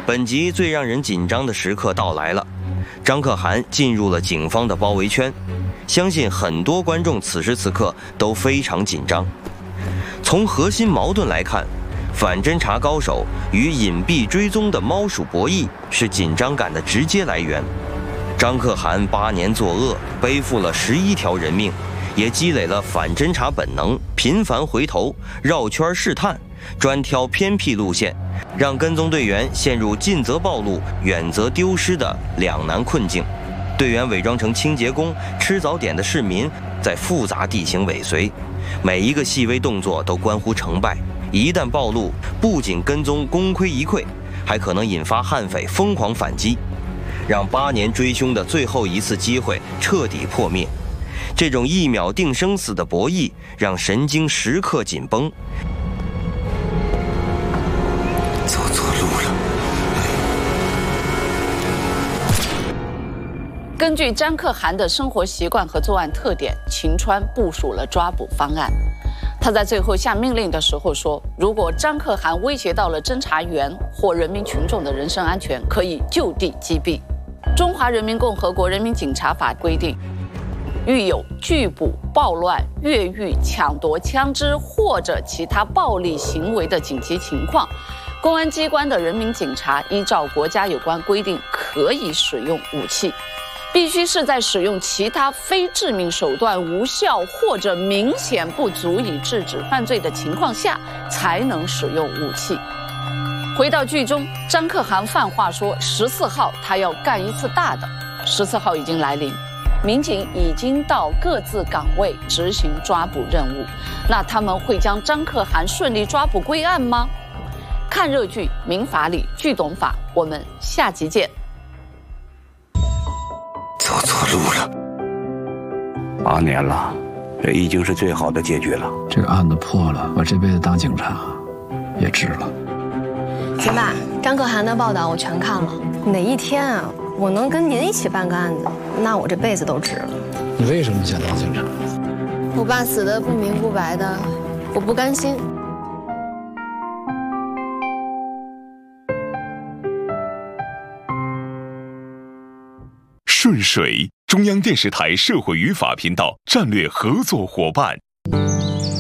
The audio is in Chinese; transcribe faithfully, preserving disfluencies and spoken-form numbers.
本集最让人紧张的时刻到来了，张可汗进入了警方的包围圈。相信很多观众此时此刻都非常紧张。从核心矛盾来看，反侦查高手与隐蔽追踪的猫鼠博弈是紧张感的直接来源。张可汗八年作恶，背负了十一条人命，也积累了反侦查本能，频繁回头、绕圈试探，专挑偏僻路线，让跟踪队员陷入近则暴露、远则丢失的两难困境。队员伪装成清洁工、吃早点的市民，在复杂地形尾随，每一个细微动作都关乎成败。一旦暴露，不仅跟踪功亏一篑，还可能引发悍匪疯狂反击，让八年追凶的最后一次机会彻底破灭。这种一秒定生死的博弈，让神经时刻紧绷。 走错路了。 根据张可汗的生活习惯和作案特点，秦川部署了抓捕方案。他在最后下命令的时候说，如果张可汗威胁到了侦查员或人民群众的人身安全，可以就地击毙。中华人民共和国人民警察法规定，遇有拒捕、暴乱、越狱、抢夺枪支或者其他暴力行为的紧急情况，公安机关的人民警察依照国家有关规定可以使用武器，必须是在使用其他非致命手段无效或者明显不足以制止犯罪的情况下才能使用武器。回到剧中，张可汗放话说十四号他要干一次大的。十四号已经来临，民警已经到各自岗位执行抓捕任务，那他们会将张可汗顺利抓捕归案吗？看热剧《民法里剧懂法》，我们下集见。 走错路了。 八年了，这已经是最好的结局了。 这个案子破了，我这辈子当警察也值了。 行吧，张可汗的报道我全看了。哪一天啊，我能跟您一起办个案子，那我这辈子都值了。 你为什么想当警察？ 我爸死得不明不白的，我不甘心。 顺水，中央电视台社会与法频道战略合作伙伴。